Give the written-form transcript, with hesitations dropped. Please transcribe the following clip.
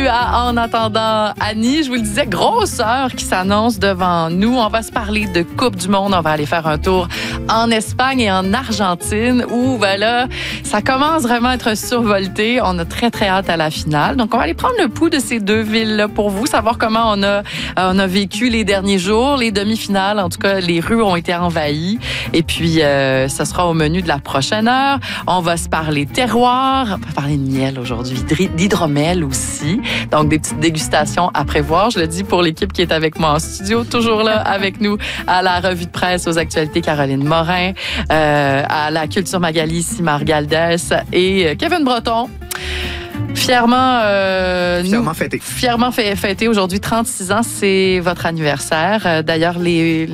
à En attendant Annie. Je vous le disais, grosse heure qui s'annonce devant nous. On va se parler de Coupe du Monde. On va aller faire un tour en Espagne et en Argentine où, ben là, ça commence vraiment à être survolté. On a très, très hâte à la finale. Donc, on va aller prendre le pouls de ces deux villes-là pour vous, savoir comment on a vécu les derniers jours, les demi-finales. En tout cas, les rues ont été envahies. Et puis, ce sera au menu de la prochaine heure. On va se parler terroir. On va parler de miel aujourd'hui, d'hydromel aussi. Donc, des petites dégustations à prévoir. Je le dis pour l'équipe qui est avec moi en studio, toujours là avec nous à la revue de presse aux actualités, Caroline Morin, à la Culture Magali, Simar Galdès et Kevin Breton. Fièrement fêté. Fièrement fêté aujourd'hui, 36 ans, c'est votre anniversaire. D'ailleurs,